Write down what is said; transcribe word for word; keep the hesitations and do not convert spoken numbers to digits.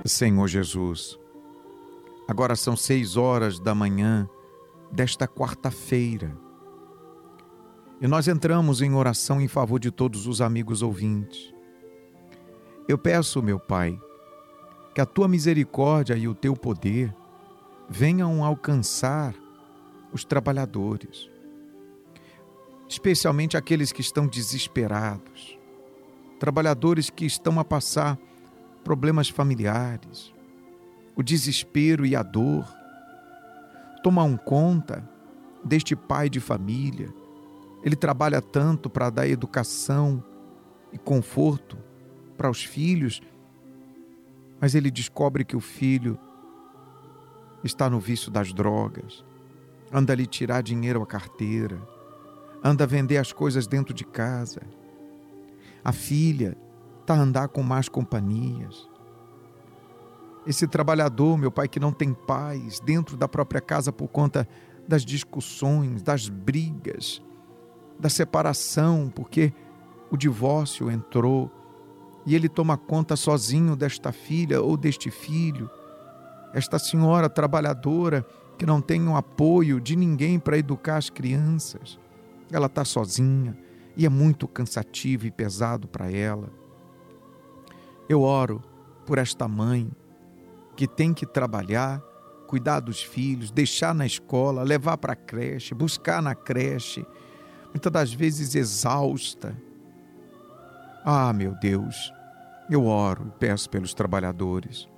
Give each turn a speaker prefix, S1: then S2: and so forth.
S1: Senhor Jesus, agora são seis horas da manhã desta quarta-feira e nós entramos em oração em favor de todos os amigos ouvintes. Eu peço, meu Pai, que a Tua misericórdia e o Teu poder venham alcançar os trabalhadores, especialmente aqueles que estão desesperados, trabalhadores que estão a passar problemas familiares, o desespero e a dor. Tomam conta deste pai de família. Ele trabalha tanto para dar educação e conforto para os filhos, mas ele descobre que o filho está no vício das drogas, anda a lhe tirar dinheiro à carteira, anda a vender as coisas dentro de casa. A filha está a andar com más companhias. Esse trabalhador, meu Pai, que não tem paz dentro da própria casa por conta das discussões, das brigas, da separação, porque o divórcio entrou e ele toma conta sozinho desta filha ou deste filho. Esta senhora trabalhadora que não tem o apoio de ninguém para educar as crianças. Ela está sozinha e é muito cansativo e pesado para ela. Eu oro por esta mãe que tem que trabalhar, cuidar dos filhos, deixar na escola, levar para a creche, buscar na creche, muitas das vezes exausta. Ah, meu Deus, eu oro e peço pelos trabalhadores.